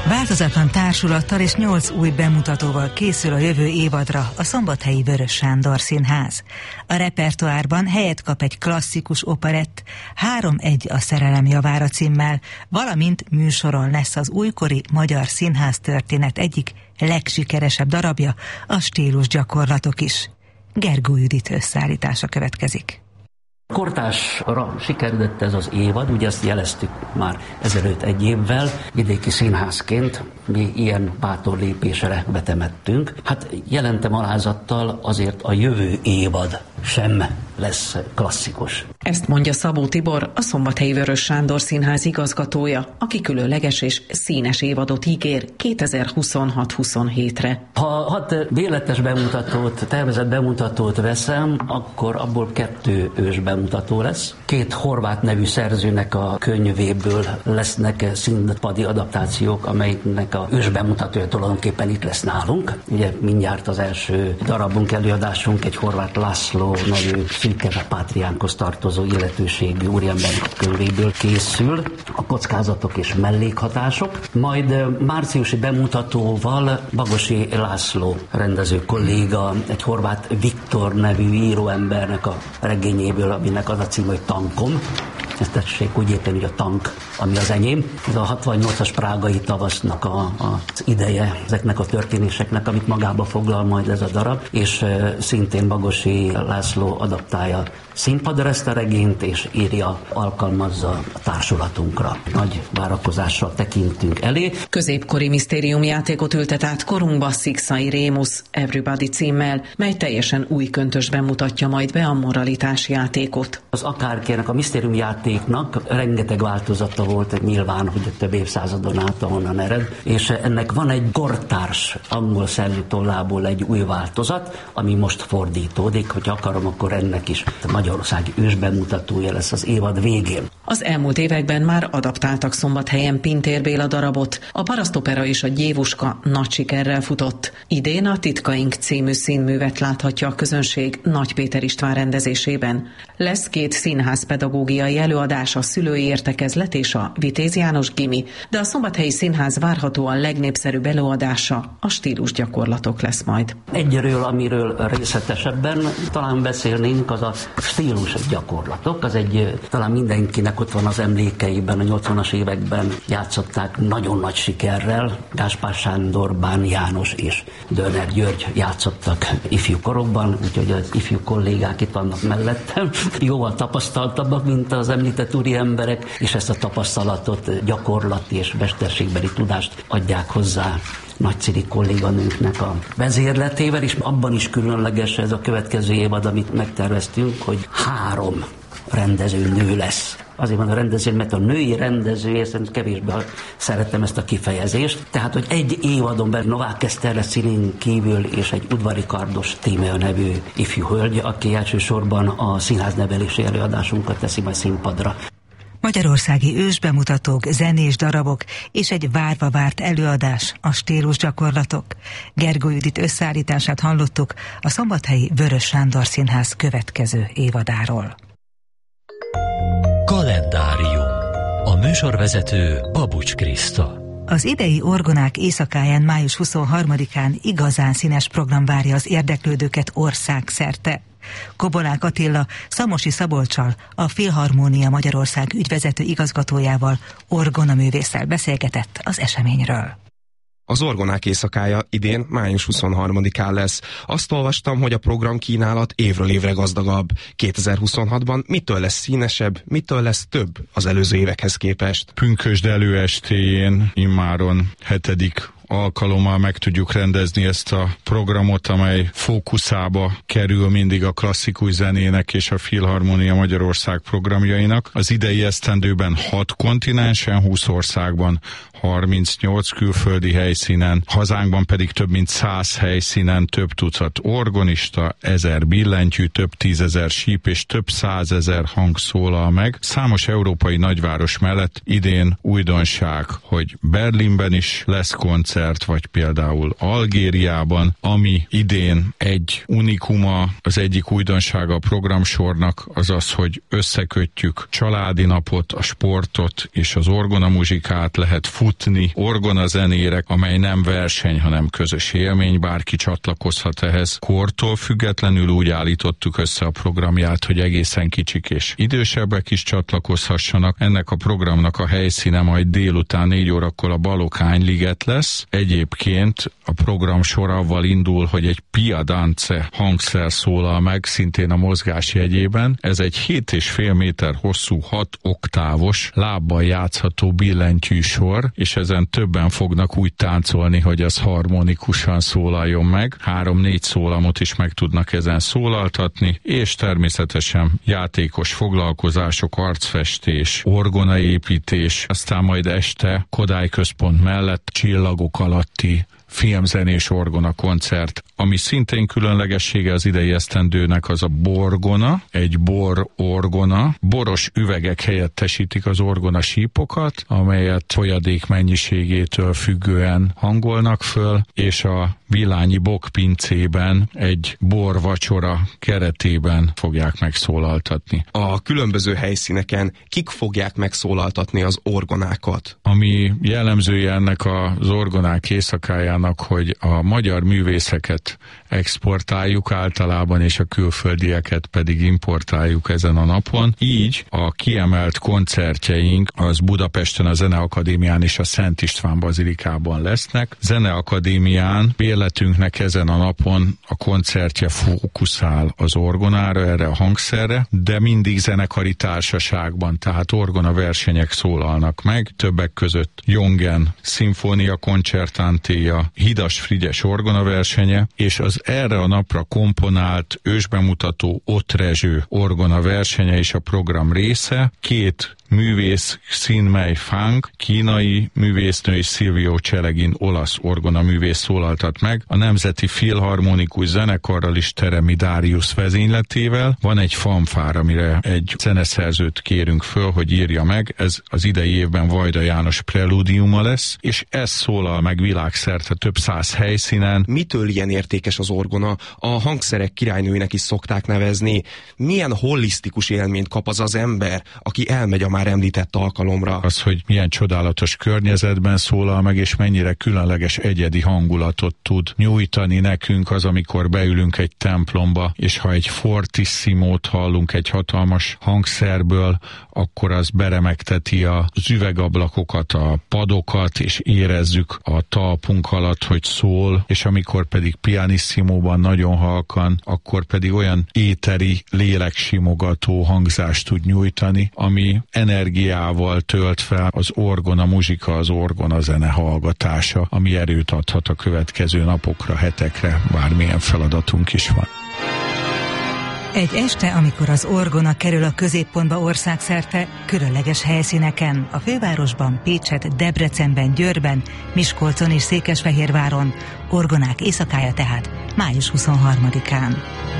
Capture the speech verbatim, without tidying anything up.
Változatlan társulattal és nyolc új bemutatóval készül a jövő évadra a Szombathelyi Vörös Sándor Színház. A repertoárban helyet kap egy klasszikus operett, Három egy a szerelem javára címmel, valamint műsoron lesz az újkori magyar színház történet egyik legsikeresebb darabja, a stílusgyakorlatok is. Gergó Judit összeállítása következik. Kortársra sikeredett ez az évad, ugye ezt jeleztük már ezelőtt egy évvel, vidéki színházként mi ilyen bátor lépésre betemettünk. Hát jelentem alázattal azért a jövő évad sem lesz klasszikus. Ezt mondja Szabó Tibor, a Szombathelyi Vörös Sándor Színház igazgatója, aki különleges és színes évadot ígér kétezer-huszonhat-huszonhétre. Ha hat véletes bemutatót, tervezett bemutatót veszem, akkor abból kettő ős bemutató lesz. Két horvát nevű szerzőnek a könyvéből lesznek színpadi adaptációk, amelynek a ős bemutatója tulajdonképpen itt lesz nálunk. Ugye mindjárt az első darabunk, előadásunk egy Horváth László nevű szűke pátriánkhoz tartozó illetőségű úriembernek könyvéből készül, a kockázatok és mellékhatások. Majd márciusi bemutatóval Bagosi László rendező kolléga, egy Horváth Viktor nevű íróembernek a regényéből, aminek az a cím, hogy Tankom. Ezt tessék úgy érteni, hogy a tank, ami az enyém. Ez a hatvannyolcas prágai tavasznak a, az ideje ezeknek a történéseknek, amit magába foglal majd ez a darab, és e, szintén Bagosi László adaptálja színpadra ezt a regényt, és írja, alkalmazza a társulatunkra. Nagy várakozással tekintünk elé. Középkori misztériumjátékot ültet át korunkba Szikszai Rémusz Everybody címmel, mely teljesen új köntösben mutatja majd be a moralitás játékot. Az akárkinek a misztériumjátéknak rengeteg változata volt nyilván, hogy több évszázadon át ahonnan ered, és ennek van egy kortárs angol szerzőtollából egy új változat, ami most fordítódik, hogy akarom, akkor ennek is magyarországi ősbemutatója lesz az évad végén. Az elmúlt években már adaptáltak Szombathelyen Pintér Béla darabot, a Parasztopera és a Gyévuska nagy sikerrel futott. Idén a Titkaink című színművet láthatja a közönség Nagy Péter István rendezésében. Lesz két színházpedagógiai előadás, a szülői értekezlet és a Vitéz János Gimi, de a Szombathelyi Színház várhatóan legnépszerűbb előadása a stílusgyakorlatok lesz majd. Egyről, amiről részletesebben talán beszélnénk, az a stílusgyakorlatok. Az egy, talán mindenkinek ott van az emlékeiben, a nyolcvanas években játszották nagyon nagy sikerrel. Gáspár Sándor, Bán János és Dörner György játszottak ifjú korokban, úgyhogy az ifjú kollégák itt vannak mellettem. Jóval tapasztaltabbak, mint az említett úri emberek, és ezt a tapasztalatot, gyakorlati és mesterségbeli tudást adják hozzá Nagyciri kolléganőnknek a vezérletével, és abban is különleges ez a következő évad, amit megterveztünk, hogy három rendező nő lesz. Azért van a rendező, mert a női rendező, ezt kevésbé szeretem ezt a kifejezést. Tehát, hogy egy évadon belül Novák Eszterre színén kívül és egy Udvari Kardos Tímea nevű ifjú hölgy, aki elsősorban a színháznevelési előadásunkat teszi majd színpadra. Magyarországi ősbemutatók, zenés darabok és egy várva várt előadás, a stílusgyakorlatok. Gergó Judit összeállítását hallottuk a Szombathelyi Vörös Sándor Színház következő évadáról. Kalendárium. A műsorvezető Babucs Kriszta. Az idei Orgonák éjszakáján május huszonharmadikán igazán színes program várja az érdeklődőket országszerte. Kobolák Attila Szamosi Szabolccsal, a Filharmónia Magyarország ügyvezető igazgatójával, orgonaművésszel beszélgetett az eseményről. Az Orgonák éjszakája idén május huszonharmadikán lesz. Azt olvastam, hogy a programkínálat évről évre gazdagabb. kétezer-huszonhatban mitől lesz színesebb, mitől lesz több az előző évekhez képest? Pünkösd előestéjén immáron hetedik alkalommal meg tudjuk rendezni ezt a programot, amely fókuszába kerül mindig a klasszikus zenének és a Filharmónia Magyarország programjainak. Az idei esztendőben hat kontinensen, húsz országban, harmincnyolc külföldi helyszínen, hazánkban pedig több mint száz helyszínen több tucat orgonista, ezer billentyű, több tízezer síp és több százezer hang szólal meg. Számos európai nagyváros mellett idén újdonság, hogy Berlinben is lesz koncert, vagy például Algériában, ami idén egy unikuma, az egyik újdonsága a programsornak az az, hogy összekötjük családi napot, a sportot és az orgonamuzsikát, lehet futni orgonazenére, amely nem verseny, hanem közös élmény, bárki csatlakozhat ehhez. Kortól függetlenül úgy állítottuk össze a programját, hogy egészen kicsik és idősebbek is csatlakozhassanak. Ennek a programnak a helyszíne majd délután négy órakor a Balokány-liget lesz. Egyébként a program sor avval indul, hogy egy Pia Dance hangszer szólal meg, szintén a mozgás jegyében. Ez egy hét és fél méter hosszú, hat oktávos, lábbal játszható billentyű sor, és ezen többen fognak úgy táncolni, hogy az harmonikusan szólaljon meg. Három-négy szólamot is meg tudnak ezen szólaltatni, és természetesen játékos foglalkozások, arcfestés, orgonaépítés, aztán majd este Kodály Központ mellett Csillagok alatti filmzenés orgona koncert. Ami szintén különlegessége az idei esztendőnek, az a borgona, egy bor orgona. Boros üvegek helyettesítik az orgona sípokat, amelyet folyadék mennyiségétől függően hangolnak föl, és a Villányi Bokpincében egy borvacsora keretében fogják megszólaltatni. A különböző helyszíneken kik fogják megszólaltatni az orgonákat? Ami jellemzője ennek az orgonák éjszakájának, hogy a magyar művészeket exportáljuk általában, és a külföldieket pedig importáljuk ezen a napon. Így a kiemelt koncertjeink az Budapesten a Zeneakadémián és a Szent István Bazilikában lesznek. Zeneakadémián bérletünknek ezen a napon a koncertje fókuszál az orgonára, erre a hangszerre, de mindig zenekari társaságban, tehát orgona versenyek szólalnak meg, többek között Jongen Szimfónia koncertantéja, Hidas Frigyes orgona versenye, és az erre a napra komponált ősbemutató Otrezső orgona versenye is a program része. Két művész, Xinmei Fang, kínai művésznő, és Silvio Celegin, olasz orgona művész szólaltat meg. A Nemzeti Filharmonikus Zenekarral is Teremi Dáriusz vezényletével. Van egy fanfár, amire egy zeneszerzőt kérünk föl, hogy írja meg. Ez az idei évben Vajda János prelúdiuma lesz, és ez szólal meg világszerte több száz helyszínen. Mitől ilyen értékes az orgona? A hangszerek királynőinek is szokták nevezni. Milyen holisztikus élményt kap az az ember, aki elmegy a már említett alkalomra? Az, hogy milyen csodálatos környezetben szólal meg, és mennyire különleges egyedi hangulatot tud nyújtani nekünk az, amikor beülünk egy templomba, és ha egy fortissimót hallunk egy hatalmas hangszerből, akkor az beremegteti az üvegablakokat, a padokat, és érezzük a talpunk alatt, hogy szól, és amikor pedig pianisssimóban nagyon halkan, akkor pedig olyan éteri, léleksimogató hangzást tud nyújtani, ami energiával tölt fel az orgona muzsika, az orgona zene hallgatása, ami erőt adhat a következő napokra, hetekre, bármilyen feladatunk is van. Egy este, amikor az orgona kerül a középpontba országszerte, különleges helyszíneken, a fővárosban, Pécset, Debrecenben, Győrben, Miskolcon és Székesfehérváron, orgonák éjszakája tehát május huszonharmadikán.